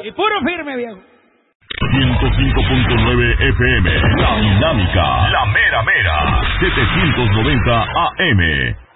Y puro firme, viejo. 105.9 FM, La Dinámica, La Mera Mera, 790 AM.